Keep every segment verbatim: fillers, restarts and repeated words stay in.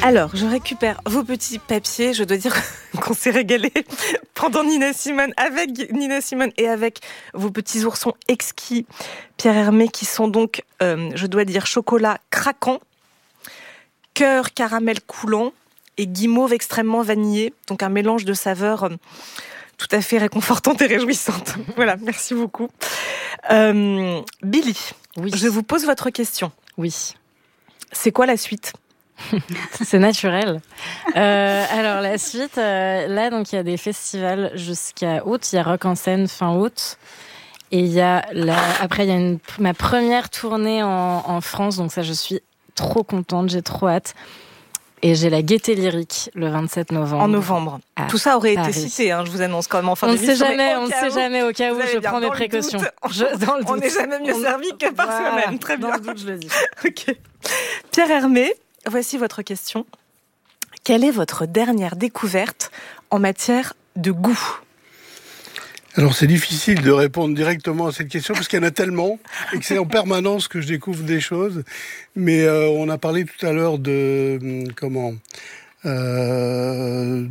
Alors, je récupère vos petits papiers. Je dois dire qu'on s'est régalé pendant Nina Simone, avec Nina Simone et avec vos petits oursons exquis, Pierre Hermé, qui sont donc, euh, je dois dire, chocolat craquant, cœur caramel coulant et guimauve extrêmement vanillé. Donc un mélange de saveurs euh, tout à fait réconfortante et réjouissante. Voilà, merci beaucoup. Euh, Billy, oui. Je vous pose votre question. Oui. C'est quoi la suite ? C'est naturel. Euh, alors la suite, euh, là donc il y a des festivals jusqu'à août. Il y a Rock en scène fin août. Et il y a la... après il y a une... ma première tournée en, en France. Donc ça, je suis trop contente, j'ai trop hâte. Et j'ai la Gaieté Lyrique le vingt-sept novembre. En novembre. Tout ça aurait Paris. été cité, hein, je vous annonce quand même en fin d'émission. On ne sait jamais, on ne sait jamais. Au cas où, je prends mes précautions. Je, dans le on n'est jamais mieux on... servi que par voilà, soi-même. Très bien. Dans le doute, je le dis. Ok. Pierre Hermé, voici votre question. Quelle est votre dernière découverte en matière de goût ? Alors c'est difficile de répondre directement à cette question parce qu'il y en a tellement et que c'est en permanence que je découvre des choses. Mais euh, on a parlé tout à l'heure de comment euh,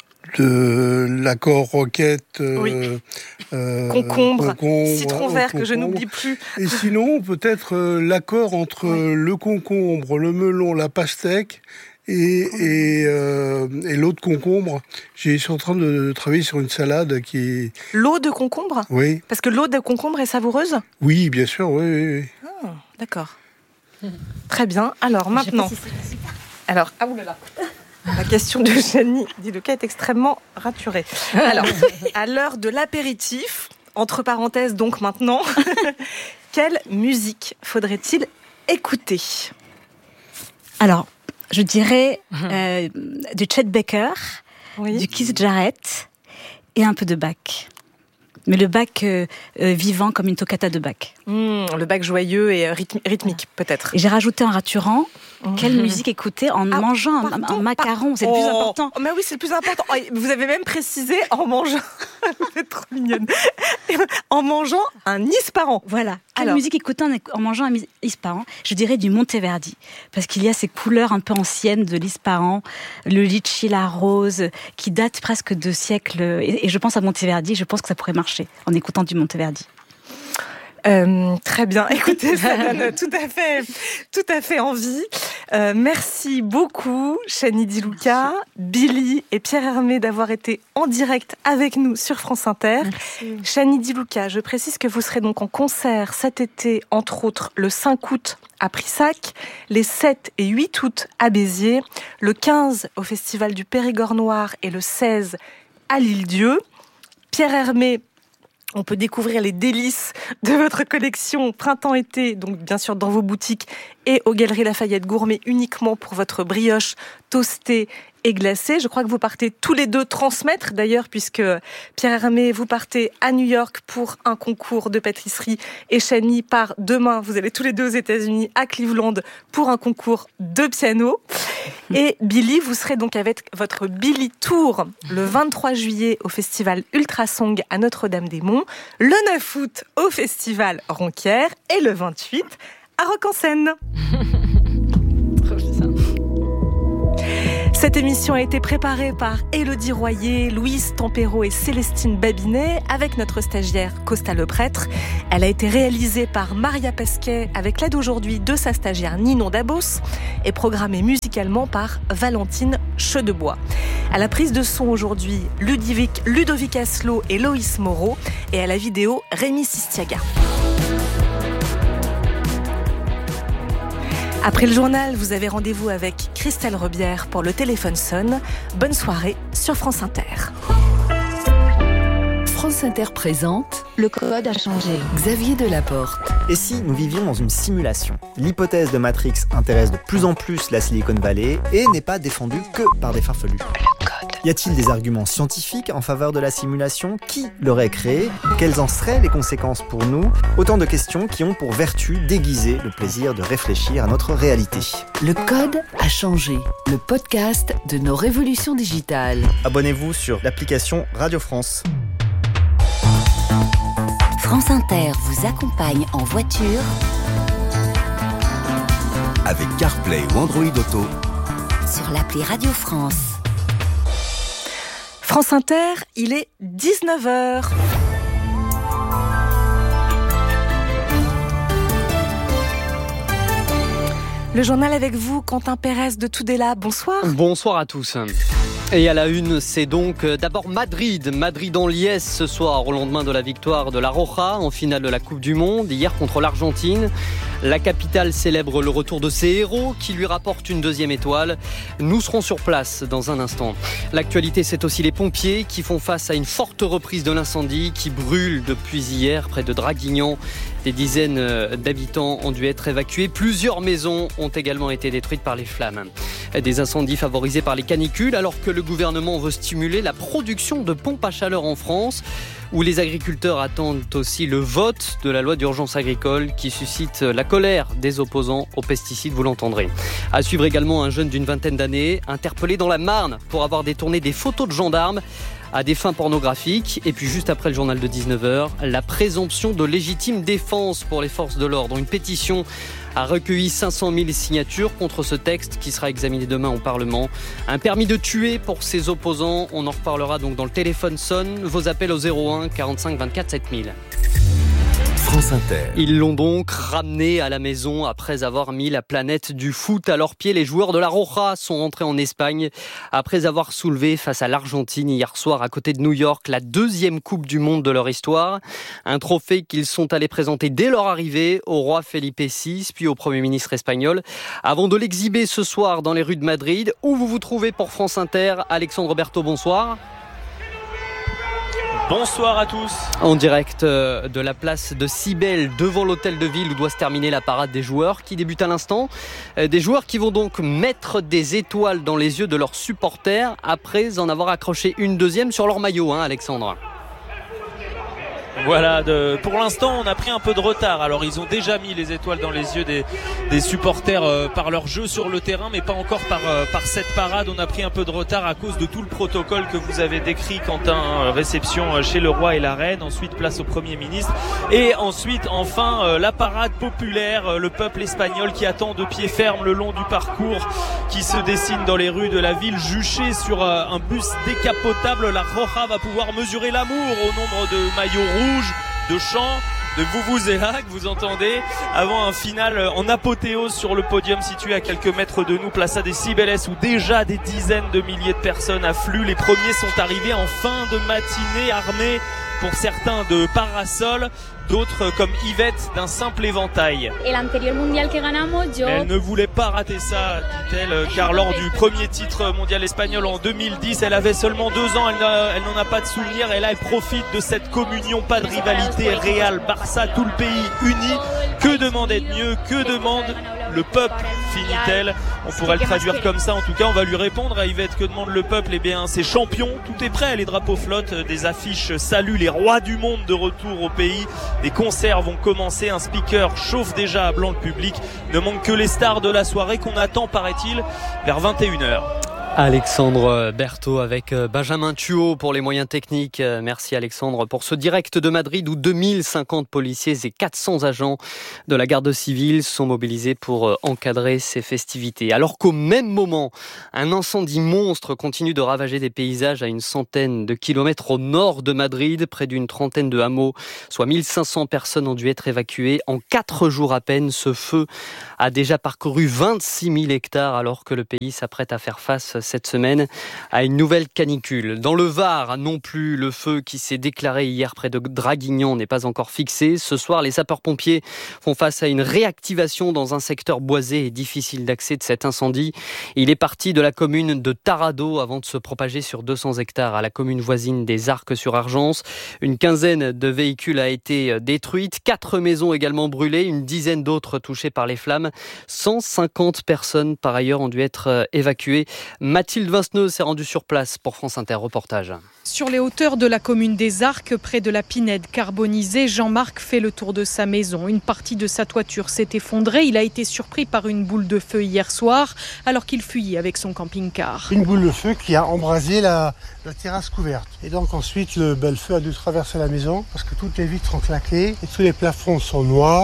de l'accord roquette, euh, oui. euh, concombre, concombre, citron vert concombre. Que je n'oublie plus. Et sinon peut-être euh, l'accord entre oui. le concombre, le melon, la pastèque. Et, et, euh, et l'eau de concombre, je suis en train de travailler sur une salade qui... L'eau de concombre ? Oui. Parce que l'eau de concombre est savoureuse ? Oui, bien sûr, oui, oui, oui. Ah, d'accord. Très bien. Alors maintenant... Si Alors, ah oulala. La question de Chani Di-Luca est extrêmement raturée. Alors, à l'heure de l'apéritif, entre parenthèses donc maintenant, quelle musique faudrait-il écouter ? Alors... Je dirais euh, du Chet Baker, oui. du Keith Jarrett et un peu de Bach. Mais le Bach euh, euh, vivant comme une toccata de Bach. Mmh, le Bach joyeux et rythmique, rythmique peut-être. Et j'ai rajouté en raturant mmh. quelle musique écouter en ah, mangeant pardon, un, un macaron. C'est oh, le plus important. Mais oui, c'est le plus important. Vous avez même précisé en mangeant... Vous êtes trop mignonne. En mangeant un isparan. Voilà. Quelle Alors, musique écouter en, en mangeant un isparan ? Je dirais du Monteverdi. Parce qu'il y a ces couleurs un peu anciennes de l'isparan, le litchi, la rose, qui datent presque de siècles. Et, et je pense à Monteverdi, je pense que ça pourrait marcher en écoutant du Monteverdi. Euh, très bien. Écoutez, ça donne tout à fait, tout à fait envie. Euh, merci beaucoup, Chani Di-Luca, Billy et Pierre Hermé d'avoir été en direct avec nous sur France Inter. Merci. Chani Di-Luca, je précise que vous serez donc en concert cet été, entre autres, le cinq août à Prissac, les sept et huit août à Béziers, le quinze au Festival du Périgord Noir et le seize à l'Île-Dieu. Pierre Hermé, on peut découvrir les délices de votre collection printemps-été, donc bien sûr dans vos boutiques et aux Galeries Lafayette Gourmet uniquement pour votre brioche toastée et glacée. Je crois que vous partez tous les deux transmettre d'ailleurs, puisque Pierre Hermé, vous partez à New York pour un concours de pâtisserie et Chani part demain, vous allez tous les deux aux États-Unis à Cleveland pour un concours de piano. Et Billy, vous serez donc avec votre Billy Tour le vingt-trois juillet au festival Ultrasong à Notre-Dame-des-Monts, le neuf août au festival Ronquière et le vingt-huit à Rock en scène. Trop bien. Cette émission a été préparée par Élodie Royer, Louise Tempero et Célestine Babinet avec notre stagiaire Costa Le Prêtre. Elle a été réalisée par Maria Pesquet avec l'aide aujourd'hui de sa stagiaire Ninon Dabos et programmée musicalement par Valentine Chedebois. À la prise de son aujourd'hui, Ludovic, Ludovic Asselot et Loïs Moreau et à la vidéo Rémi Sistiaga. Après le journal, vous avez rendez-vous avec Christelle Rebière pour Le Téléphone sonne. Bonne soirée sur France Inter. France Inter présente Le code a changé. Xavier Delaporte. Et si nous vivions dans une simulation ? L'hypothèse de Matrix intéresse de plus en plus la Silicon Valley et n'est pas défendue que par des farfelus. Le code. Y a-t-il des arguments scientifiques en faveur de la simulation ? Qui l'aurait créée ? Quelles en seraient les conséquences pour nous ? Autant de questions qui ont pour vertu d'aiguiser le plaisir de réfléchir à notre réalité. Le code a changé. Le podcast de nos révolutions digitales. Abonnez-vous sur l'application Radio France. France Inter vous accompagne en voiture avec CarPlay ou Android Auto sur l'appli Radio France. France Inter, il est dix-neuf heures. Le journal avec vous, Quentin Pérez de Tudela. Bonsoir. Bonsoir à tous. Et à la une, c'est donc d'abord Madrid. Madrid en liesse ce soir au lendemain de la victoire de la Roja en finale de la Coupe du Monde, hier contre l'Argentine. La capitale célèbre le retour de ses héros qui lui rapportent une deuxième étoile. Nous serons sur place dans un instant. L'actualité, c'est aussi les pompiers qui font face à une forte reprise de l'incendie qui brûle depuis hier près de Draguignan. Des dizaines d'habitants ont dû être évacués. Plusieurs maisons ont également été détruites par les flammes. Des incendies favorisés par les canicules alors que le gouvernement veut stimuler la production de pompes à chaleur en France, où les agriculteurs attendent aussi le vote de la loi d'urgence agricole qui suscite la colère des opposants aux pesticides, vous l'entendrez. À suivre également un jeune d'une vingtaine d'années interpellé dans la Marne pour avoir détourné des photos de gendarmes à des fins pornographiques. Et puis juste après le journal de dix-neuf heures, la présomption de légitime défense pour les forces de l'ordre. Une pétition a recueilli cinq cent mille signatures contre ce texte qui sera examiné demain au Parlement. Un permis de tuer pour ses opposants. On en reparlera donc dans le téléphone sonne. Vos appels au zéro un quarante-cinq vingt-quatre sept mille. France Inter. Ils l'ont donc ramené à la maison après avoir mis la planète du foot à leurs pieds. Les joueurs de la Roja sont rentrés en Espagne après avoir soulevé face à l'Argentine hier soir à côté de New York la deuxième Coupe du Monde de leur histoire. Un trophée qu'ils sont allés présenter dès leur arrivée au roi Felipe six puis au Premier ministre espagnol avant de l'exhiber ce soir dans les rues de Madrid où vous vous trouvez pour France Inter. Alexandre Berthaud, bonsoir. Bonsoir à tous. En direct de la place de Cibel devant l'hôtel de ville où doit se terminer la parade des joueurs qui débute à l'instant. Des joueurs qui vont donc mettre des étoiles dans les yeux de leurs supporters après en avoir accroché une deuxième sur leur maillot, hein, Alexandre. Voilà, de, pour l'instant on a pris un peu de retard. Alors ils ont déjà mis les étoiles dans les yeux des, des supporters euh, par leur jeu sur le terrain, mais pas encore par, euh, par cette parade. On a pris un peu de retard à cause de tout le protocole que vous avez décrit, Quentin, hein, réception chez le roi et la reine, ensuite place au Premier ministre, et ensuite enfin euh, la parade populaire, euh, le peuple espagnol qui attend de pied ferme le long du parcours qui se dessine dans les rues de la ville, juché sur euh, un bus décapotable. La Roja va pouvoir mesurer l'amour au nombre de maillots rouges, de chants, de vuvuzela que vous entendez avant un final en apothéose sur le podium situé à quelques mètres de nous, Plaza de Cibeles, où déjà des dizaines de milliers de personnes affluent. Les premiers sont arrivés en fin de matinée, armés pour certains de parasols, d'autres comme Yvette d'un simple éventail. Elle ne voulait pas rater ça, dit-elle, car lors du premier titre mondial espagnol en deux mille dix, elle avait seulement deux ans, elle, elle n'en a pas de souvenir, et là elle profite de cette communion, pas de rivalité, Real, Barça, tout le pays uni. Que demandait de mieux, que demande le peuple, finit-elle. On pourrait le traduire comme ça, en tout cas on va lui répondre à Yvette. Que demande le peuple? Eh bien c'est champion, tout est prêt, les drapeaux flottent, des affiches saluent les rois du monde de retour au pays. Les concerts vont commencer, un speaker chauffe déjà à blanc le public. Ne manque que les stars de la soirée qu'on attend, paraît-il, vers vingt et une heures. Alexandre Berthaud avec Benjamin Thuot pour les moyens techniques. Merci Alexandre pour ce direct de Madrid où deux mille cinquante policiers et quatre cents agents de la garde civile sont mobilisés pour encadrer ces festivités. Alors qu'au même moment, un incendie monstre continue de ravager des paysages à une centaine de kilomètres au nord de Madrid. Près d'une trentaine de hameaux, soit mille cinq cents personnes ont dû être évacuées. En quatre jours à peine, ce feu a déjà parcouru vingt-six mille hectares alors que le pays s'apprête à faire face cette semaine à une nouvelle canicule. Dans le Var, non plus, le feu qui s'est déclaré hier près de Draguignan n'est pas encore fixé. Ce soir, les sapeurs-pompiers font face à une réactivation dans un secteur boisé et difficile d'accès de cet incendie. Il est parti de la commune de Tarado avant de se propager sur deux cents hectares à la commune voisine des Arcs-sur-Argence. Une quinzaine de véhicules a été détruite, quatre maisons également brûlées, une dizaine d'autres touchées par les flammes. cent cinquante personnes par ailleurs ont dû être évacuées. Mathilde Vinceneux s'est rendue sur place pour France Inter, reportage. Sur les hauteurs de la commune des Arcs, près de la Pinède carbonisée, Jean-Marc fait le tour de sa maison. Une partie de sa toiture s'est effondrée. Il a été surpris par une boule de feu hier soir, alors qu'il fuyait avec son camping-car. Une boule de feu qui a embrasé la, la terrasse couverte. Et donc ensuite, le, ben, le feu a dû traverser la maison parce que toutes les vitres sont claquées et tous les plafonds sont noirs.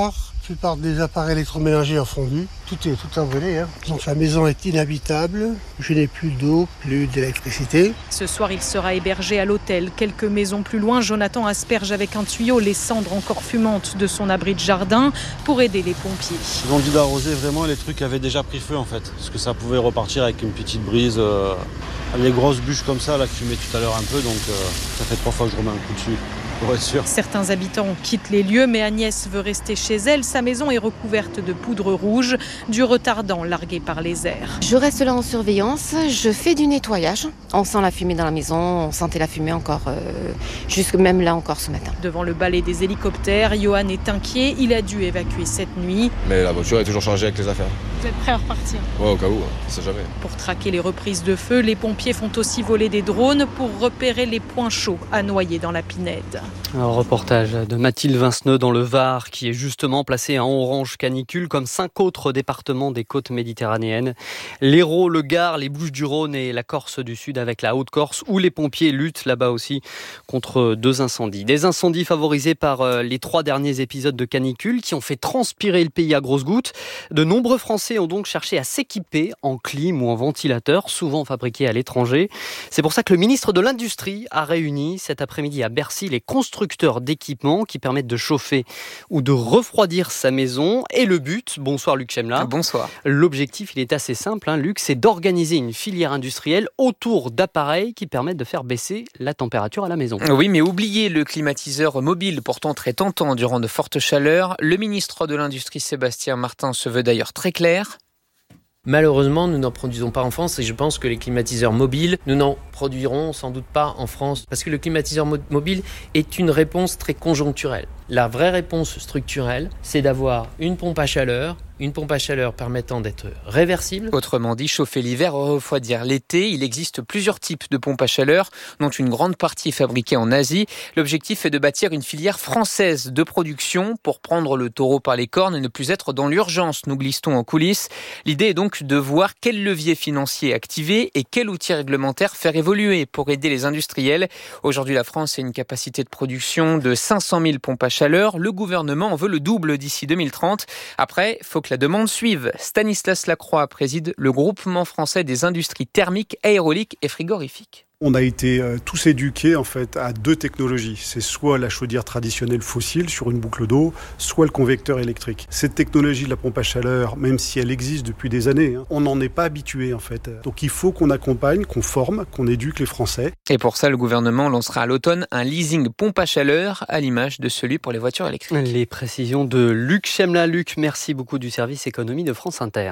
plupart des appareils électroménagers ont fondu. Tout est tout a brûlé. Hein. Donc la maison est inhabitable. Je n'ai plus d'eau, plus d'électricité. Ce soir, il sera hébergé à l'hôtel. Quelques maisons plus loin, Jonathan asperge avec un tuyau les cendres encore fumantes de son abri de jardin pour aider les pompiers. Ils ont dit d'arroser vraiment les trucs qui avaient déjà pris feu en fait. Parce que ça pouvait repartir avec une petite brise. Euh, les grosses bûches comme ça là, que tu mets tout à l'heure un peu. Donc euh, ça fait trois fois que je remets un coup dessus. Pour être sûr. Certains habitants quittent les lieux, mais Agnès veut rester chez elle. Sa maison est recouverte de poudre rouge, du retardant largué par les airs. Je reste là en surveillance, je fais du nettoyage. On sent la fumée dans la maison, on sentait la fumée encore, euh, jusque même là encore ce matin. Devant le balai des hélicoptères, Johan est inquiet. Il a dû évacuer cette nuit. Mais la voiture est toujours chargée avec les affaires. Vous êtes prêt à repartir ? Ouais, au cas où, on ne sait jamais. Pour traquer les reprises de feu, les pompiers font aussi voler des drones pour repérer les points chauds à noyer dans la Pinède. Un reportage de Mathilde Vinceneux dans le Var, qui est justement placé en orange canicule, comme cinq autres départements des côtes méditerranéennes. L'Hérault, le Gard, les Bouches-du-Rhône et la Corse du Sud avec la Haute-Corse, où les pompiers luttent là-bas aussi contre deux incendies. Des incendies favorisés par les trois derniers épisodes de canicule qui ont fait transpirer le pays à grosses gouttes. De nombreux Français ont donc cherché à s'équiper en clim ou en ventilateur, souvent fabriqués à l'étranger. C'est pour ça que le ministre de l'Industrie a réuni cet après-midi à Bercy les constructeurs d'équipements qui permettent de chauffer ou de refroidir sa maison. Et le but, bonsoir Luc Chemla. Bonsoir. L'objectif, il est assez simple, hein, Luc, c'est d'organiser une filière industrielle autour d'appareils qui permettent de faire baisser la température à la maison. Oui, mais oubliez le climatiseur mobile, pourtant très tentant durant de fortes chaleurs. Le ministre de l'Industrie, Sébastien Martin, se veut d'ailleurs très clair. Malheureusement, nous n'en produisons pas en France et je pense que les climatiseurs mobiles, nous n'en produirons sans doute pas en France parce que le climatiseur mo- mobile est une réponse très conjoncturelle. La vraie réponse structurelle, c'est d'avoir une pompe à chaleur, une pompe à chaleur permettant d'être réversible. Autrement dit, chauffer l'hiver, refroidir l'été. Il existe plusieurs types de pompes à chaleur, dont une grande partie est fabriquée en Asie. L'objectif est de bâtir une filière française de production pour prendre le taureau par les cornes et ne plus être dans l'urgence, nous glisse-t-on en coulisses. L'idée est donc de voir quel levier financier activer et quel outil réglementaire faire évoluer pour aider les industriels. Aujourd'hui, la France a une capacité de production de cinq cent mille pompes à chaleur. Le gouvernement en veut le double d'ici deux mille trente. Après, il faut que la demande suive. Stanislas Lacroix préside le groupement français des industries thermiques, aéroliques et frigorifiques. On a été euh, tous éduqués en fait à deux technologies. C'est soit la chaudière traditionnelle fossile sur une boucle d'eau, soit le convecteur électrique. Cette technologie de la pompe à chaleur, même si elle existe depuis des années, hein, on n'en est pas habitué en fait. Donc il faut qu'on accompagne, qu'on forme, qu'on éduque les Français. Et pour ça, le gouvernement lancera à l'automne un leasing pompe à chaleur à l'image de celui pour les voitures électriques. Les précisions de Luc Chemla. Luc, merci beaucoup du service économie de France Inter.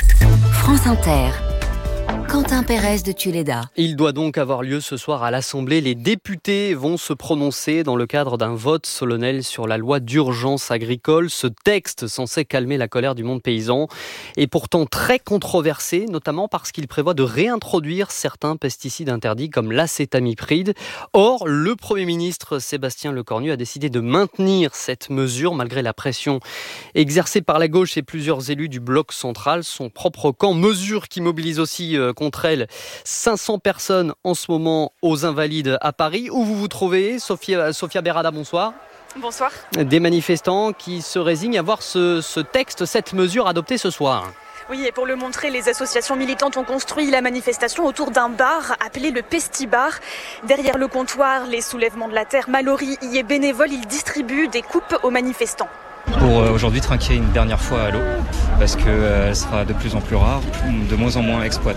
France Inter. Quentin Pérez de Tuléda. Il doit donc avoir lieu ce soir à l'Assemblée. Les députés vont se prononcer dans le cadre d'un vote solennel sur la loi d'urgence agricole. Ce texte censé calmer la colère du monde paysan est pourtant très controversé, notamment parce qu'il prévoit de réintroduire certains pesticides interdits comme l'acétamipride. Or, le Premier ministre Sébastien Lecornu a décidé de maintenir cette mesure malgré la pression exercée par la gauche et plusieurs élus du bloc central. Son propre camp, mesure qui mobilise aussi euh, contre elle cinq cents personnes en ce moment aux Invalides à Paris. Où vous vous trouvez, Sophia, Sophia Berada, bonsoir. Bonsoir. Des manifestants qui se résignent à voir ce, ce texte, cette mesure adoptée ce soir. Oui, et pour le montrer, les associations militantes ont construit la manifestation autour d'un bar appelé le Pestibar. Derrière le comptoir, les soulèvements de la terre, Mallory y est bénévole, il distribue des coupes aux manifestants. Pour euh, aujourd'hui trinquer une dernière fois à l'eau, parce qu'elle euh, sera de plus en plus rare, de moins en moins exploitée.